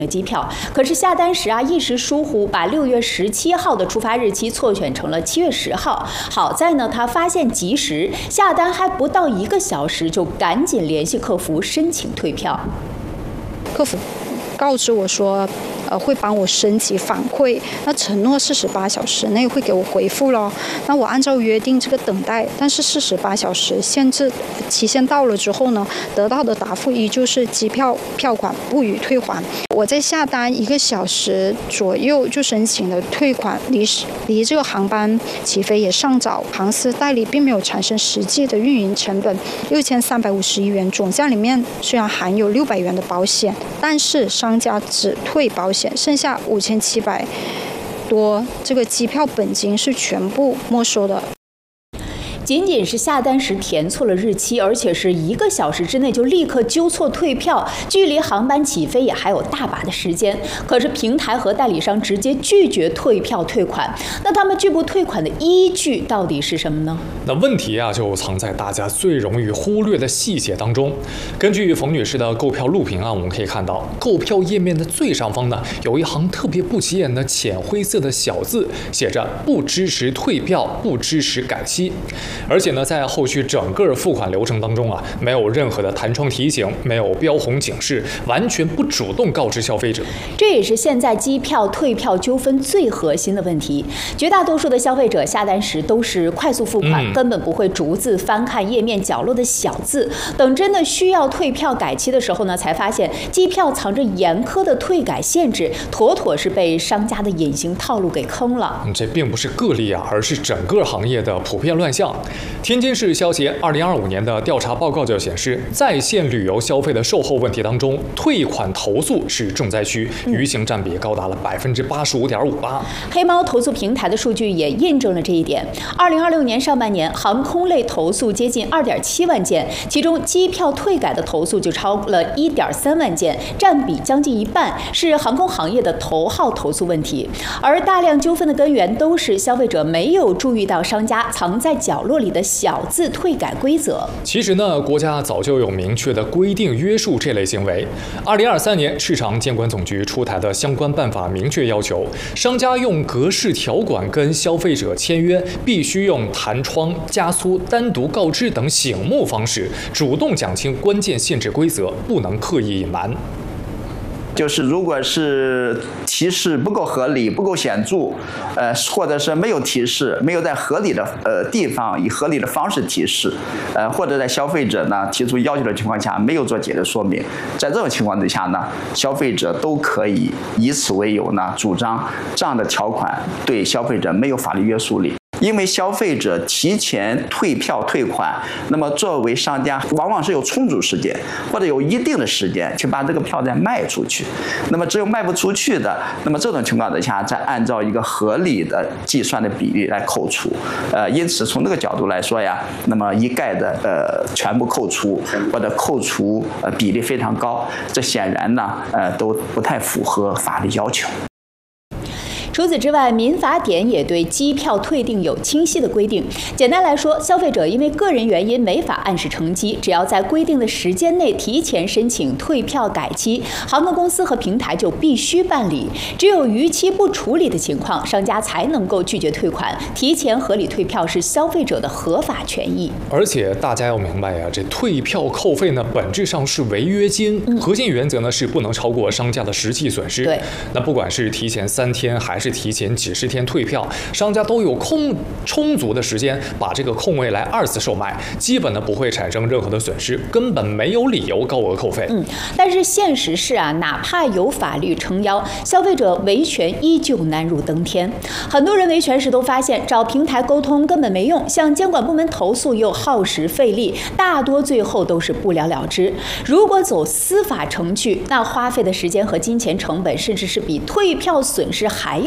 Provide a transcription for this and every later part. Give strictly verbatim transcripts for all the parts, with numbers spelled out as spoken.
机票，可是下单时啊一时疏忽，把六月十七号的出发日期错选成了七月十号。好在呢，他发现及时，下单还不到一个小时，就赶紧联系客服申请退票。 客服告知我说，呃，会帮我升级反馈，那承诺四十八小时内会给我回复咯。那我按照约定这个等待，但是四十八小时限制期限到了之后呢，得到的答复依旧是机票票款不予退还。我在下单一个小时左右就申请了退款，离离这个航班起飞也尚早，航司代理并没有产生实际的运营成本，六千三百五十一元，总价里面虽然含有六百元的保险，但是商家只退保险，剩下五千七百多，这个机票本金是全部没收的。 仅仅是下单时填错了日期，而且是一个小时之内就立刻纠错退票，距离航班起飞也还有大把的时间。可是平台和代理商直接拒绝退票退款，那他们拒不退款的依据到底是什么呢？ 那问题啊就藏在大家最容易忽略的细节当中。根据冯女士的购票录屏啊，我们可以看到，购票页面的最上方呢有一行特别不起眼的浅灰色的小字，写着不支持退票，不支持改期。而且呢，在后续整个付款流程当中啊，没有任何的弹窗提醒，没有标红警示，完全不主动告知消费者。 这也是现在机票退票纠纷最核心的问题。绝大多数的消费者下单时都是快速付款，嗯、根本不会逐字翻看页面角落的小字。等真的需要退票改期的时候呢，才发现机票藏着严苛的退改限制，妥妥是被商家的隐形套路给坑了。 这并不是个例啊，而是整个行业的普遍乱象。天津市消协二零二五年的调查报告就显示，在线旅游消费的售后问题当中，退款投诉是重灾区，逾行占比高达了百分之八十五点五八。 黑猫投诉平台的数据也印证了这一点。二零二六年上半年，航空类投诉接近二点七万件，其中机票退改的投诉就超了一点三万件，占比将近一半，是航空行业的头号投诉问题。而大量纠纷的根源都是消费者没有注意到商家藏在角落里的小字退改规则。 其实呢，国家早就有明确的规定约束这类行为。二零二三年，市场监管总局出台的相关办法明确要求，商家用格式条款跟消费者签约，必须用弹窗、加粗、单独告知等醒目方式，主动讲清关键限制规则，不能刻意隐瞒。 就是如果是提示不够合理、不够显著，呃，或者是没有提示，没有在合理的呃地方以合理的方式提示，呃，或者在消费者呢提出要求的情况下没有做解释说明，在这种情况之下呢，消费者都可以以此为由呢，主张这样的条款对消费者没有法律约束力。因为消费者提前退票退款，那么作为商家往往是有充足时间或者有一定的时间去把这个票再卖出去，那么只有卖不出去的，那么这种情况之下再按照一个合理的计算的比例来扣除，呃，因此从这个角度来说呀，那么一概的呃全部扣除或者扣除呃比例非常高，这显然呢呃都不太符合法律要求。 除此之外，民法典也对机票退订有清晰的规定。简单来说，消费者因为个人原因没法按时乘机，只要在规定的时间内提前申请退票改期，航空公司和平台就必须办理。只有逾期不处理的情况，商家才能够拒绝退款。提前合理退票是消费者的合法权益。 而且大家要明白呀、啊，这退票扣费呢，本质上是违约金，嗯、核心原则呢是不能超过商家的实际损失。 对， 那不管是提前三天还是是提前几十天退票，商家都有空充足的时间把这个空位来二次售卖，基本呢不会产生任何的损失，根本没有理由高额扣费。 嗯，但是现实是啊，哪怕有法律撑腰，消费者维权依旧难如登天。很多人维权时都发现，找平台沟通根本没用，向监管部门投诉又耗时费力，大多最后都是不了了之。如果走司法程序，那花费的时间和金钱成本，甚至是比退票损失还要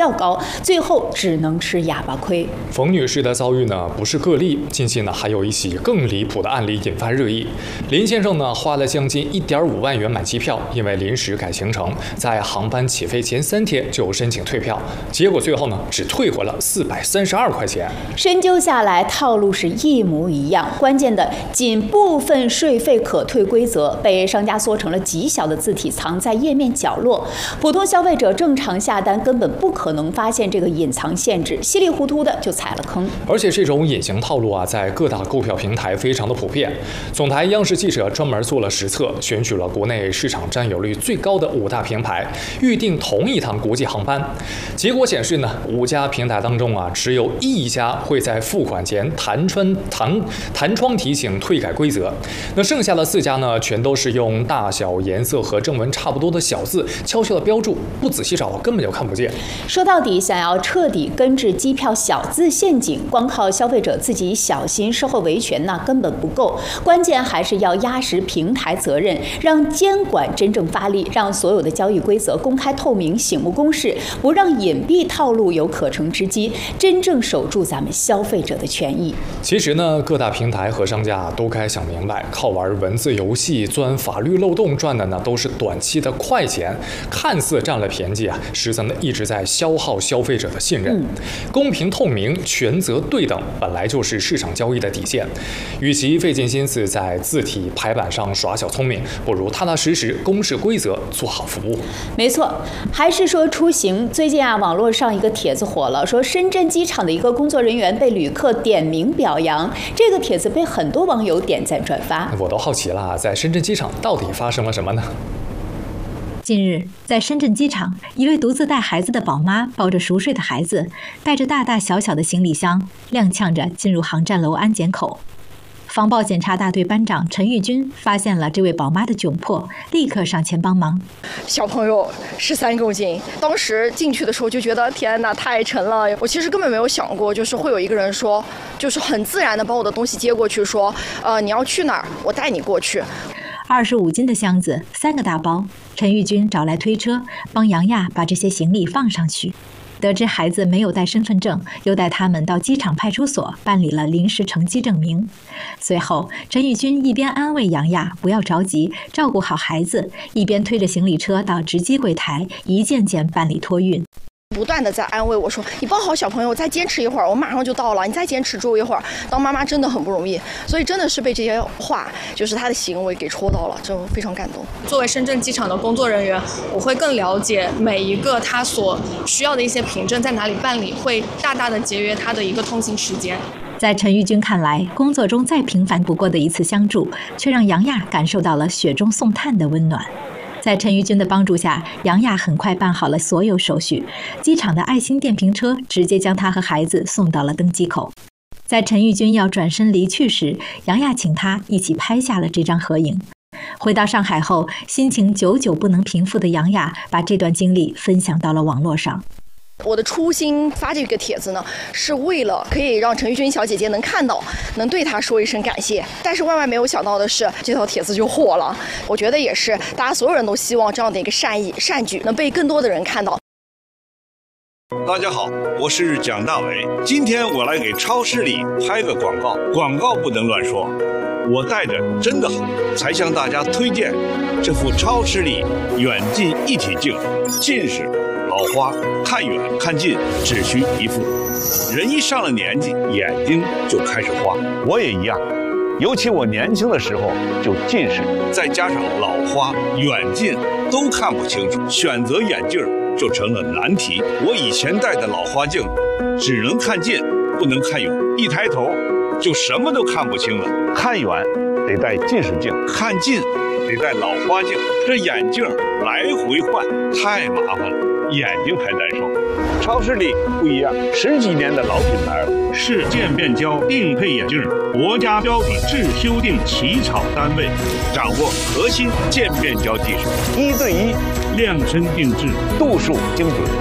较高，最后只能吃哑巴亏。 冯女士的遭遇呢不是个例，近期呢还有一起更离谱的案例引发热议。林先生呢花了将近一点五万元买机票，因为临时改行程，在航班起飞前三天就申请退票，结果最后呢只退回了四百三十二块钱。 深究下来，套路是一模一样，关键的仅部分税费可退规则被商家缩成了极小的字体，藏在页面角落，普通消费者正常下单根本不可能发现这个隐藏限制，稀里糊涂的就踩了坑。 而且这种隐形套路啊，在各大购票平台非常的普遍。总台央视记者专门做了实测，选取了国内市场占有率最高的五大平台，预订同一趟国际航班。结果显示呢，五家平台当中啊，只有一家会在付款前弹穿弹弹窗提醒退改规则。那剩下的四家呢，全都是用大小、颜色和正文差不多的小字悄悄的标注，不仔细找根本就看不见。 说到底，想要彻底根治机票小字陷阱，光靠消费者自己小心售后维权那根本不够，关键还是要压实平台责任，让监管真正发力，让所有的交易规则公开透明、醒目公示，不让隐蔽套路有可乘之机，真正守住咱们消费者的权益。 其实呢，各大平台和商家都该想明白，靠玩文字游戏钻法律漏洞赚的呢都是短期的快钱，看似占了便宜啊，实则呢一直在消耗消费者的信任。嗯、公平透明、权责对等本来就是市场交易的底线，与其费尽心思在字体排版上耍小聪明，不如踏踏实实公示规则，做好服务。 没错，还是说出行。最近啊，网络上一个帖子火了，说深圳机场的一个工作人员被旅客点名表扬，这个帖子被很多网友点赞转发。 我都好奇了，在深圳机场到底发生了什么呢？ 近日，在深圳机场，一位独自带孩子的宝妈抱着熟睡的孩子，带着大大小小的行李箱，踉跄着进入航站楼安检口。防暴检查大队班长陈玉军发现了这位宝妈的窘迫，立刻上前帮忙。 小朋友十三公斤，当时进去的时候就觉得天哪，太沉了。我其实根本没有想过，就是会有一个人说，就是很自然的把我的东西接过去，说，呃，你要去哪儿，我带你过去。 二十五斤的箱子，三个大包，陈玉军找来推车，帮杨亚把这些行李放上去。得知孩子没有带身份证，又带他们到机场派出所办理了临时乘机证明。随后，陈玉军一边安慰杨亚不要着急，照顾好孩子，一边推着行李车到值机柜台，一件件办理托运。 不断的在安慰我说，你抱好小朋友，再坚持一会儿，我马上就到了，你再坚持住一会儿。当妈妈真的很不容易，所以真的是被这些话，就是他的行为给戳到了，就非常感动。 作为深圳机场的工作人员，我会更了解每一个他所需要的一些凭证在哪里办理，会大大的节约他的一个通行时间。 在陈玉军看来，工作中再平凡不过的一次相助，却让杨亚感受到了雪中送炭的温暖。在陈玉军的帮助下，杨亚很快办好了所有手续，机场的爱心电瓶车直接将他和孩子送到了登机口。在陈玉军要转身离去时，杨亚请他一起拍下了这张合影。回到上海后，心情久久不能平复的杨亚把这段经历分享到了网络上。 我的初心发这个帖子呢，是为了可以让陈玉军小姐姐能看到，能对她说一声感谢。但是万万没有想到的是，这条帖子就火了。我觉得也是，大家所有人都希望这样的一个善意善举能被更多的人看到。 大家好，我是蒋大为，今天我来给超市里拍个广告，广告不能乱说。我带着真的好，才向大家推荐这副超市里远近一体镜，近视、老花、看远看近只需一副。人一上了年纪，眼睛就开始花，我也一样。尤其我年轻的时候就近视，再加上老花、远近都看不清楚，选择眼镜就成了难题。我以前戴的老花镜只能看近，不能看远，一抬头就什么都看不清了。看远得戴近视镜，看近得戴老花镜，这眼镜来回换太麻烦了，眼睛还难受。超市里不一样，十几年的老品牌了， 是渐变胶定配眼镜，国家标准制修订起草单位，掌握核心渐变胶技术， 一对一量身定制， 度数精准，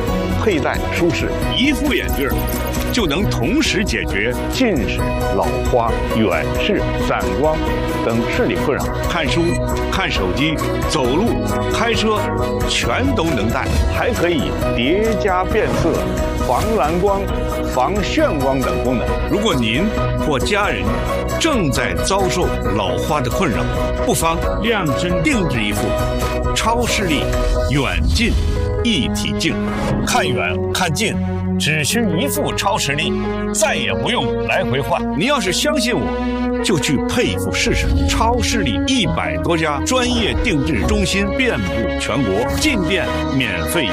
佩戴舒适， 一副眼镜就能同时解决近视、老花、远视、散光等视力困扰。 看书、看手机、走路、开车，全都能戴， 还可以叠加变色、防蓝光、防眩光等功能。 如果您或家人正在遭受老花的困扰，不妨量身定制一副超视力远近一体镜，看远看近只需一副超视力，再也不用来回换。您要是相信我，就去配一副试试。超视力一百多家专业定制中心遍布全国，进店免费